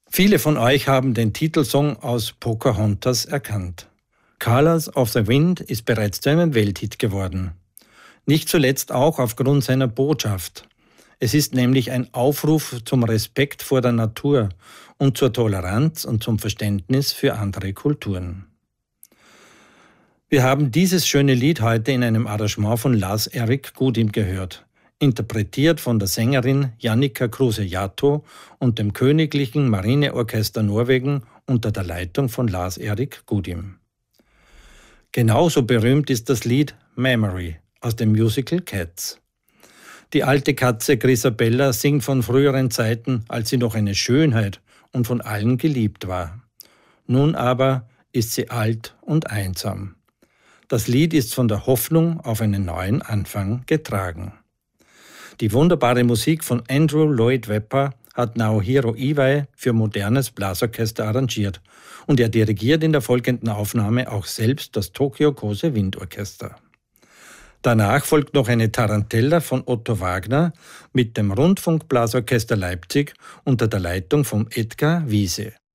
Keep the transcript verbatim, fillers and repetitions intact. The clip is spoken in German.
Viele von euch haben den Titelsong aus Pocahontas erkannt. Colors of the Wind ist bereits zu einem Welthit geworden. Nicht zuletzt auch aufgrund seiner Botschaft. Es ist nämlich ein Aufruf zum Respekt vor der Natur und zur Toleranz und zum Verständnis für andere Kulturen. Wir haben dieses schöne Lied heute in einem Arrangement von Lars-Erik Godim gehört, interpretiert von der Sängerin Jannica Kruse-Jatto und dem Königlichen Marineorchester Norwegen unter der Leitung von Lars-Erik Godim. Genauso berühmt ist das Lied Memory aus dem Musical Cats. Die alte Katze Grisabella singt von früheren Zeiten, als sie noch eine Schönheit und von allen geliebt war. Nun aber ist sie alt und einsam. Das Lied ist von der Hoffnung auf einen neuen Anfang getragen. Die wunderbare Musik von Andrew Lloyd Webber hat Naohiro Iwai für modernes Blasorchester arrangiert und er dirigiert in der folgenden Aufnahme auch selbst das Tokyo Kose Windorchester. Danach folgt noch eine Tarantella von Otto Wagner mit dem Rundfunkblasorchester Leipzig unter der Leitung von Edgar Wiese.